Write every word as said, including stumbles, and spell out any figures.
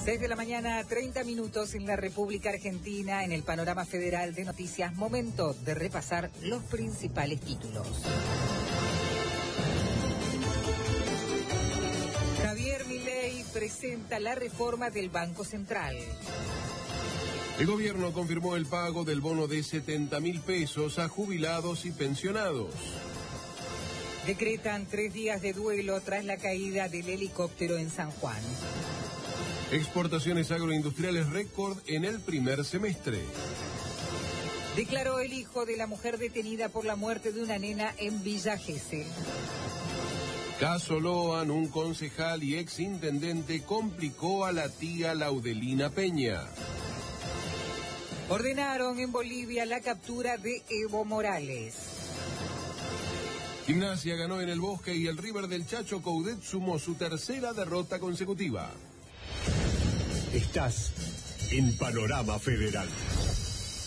seis de la mañana, treinta minutos en la República Argentina, en el panorama federal de noticias. Momento de repasar los principales títulos. Javier Milei presenta la reforma del Banco Central. El gobierno confirmó el pago del bono de setenta mil pesos a jubilados y pensionados. Decretan tres días de duelo tras la caída del helicóptero en San Juan. Exportaciones agroindustriales récord en el primer semestre. Declaró el hijo de la mujer detenida por la muerte de una nena en Villa Gesell. Caso Loan, un concejal y exintendente complicó a la tía Laudelina Peña. Ordenaron en Bolivia la captura de Evo Morales. Gimnasia ganó en el Bosque y el River del Chacho Coudet sumó su tercera derrota consecutiva. Estás en Panorama Federal.